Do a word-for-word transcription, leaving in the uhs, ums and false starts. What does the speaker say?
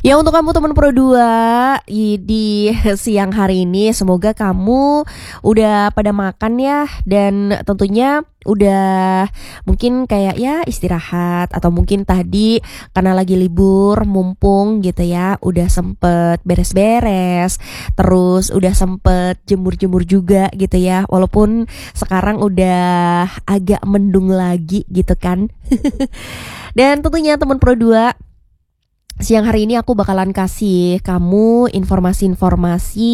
Ya untuk kamu teman Pro dua i di siang hari ini semoga kamu udah pada makan ya dan tentunya udah mungkin kayak ya istirahat atau mungkin tadi karena lagi libur mumpung gitu ya udah sempet beres-beres terus udah sempet jemur-jemur juga gitu ya walaupun sekarang udah agak mendung lagi gitu kan. Dan tentunya teman Pro dua siang hari ini aku bakalan kasih kamu informasi-informasi